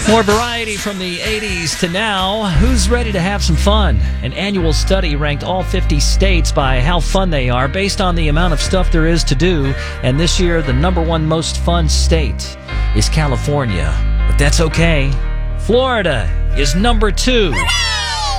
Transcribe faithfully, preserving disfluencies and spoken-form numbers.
More variety from the eighties to now. Who's ready to have some fun? An annual study ranked all fifty states by how fun they are based on the amount of stuff there is to do. And this year, the number one most fun state is California. But that's okay. Florida is number two.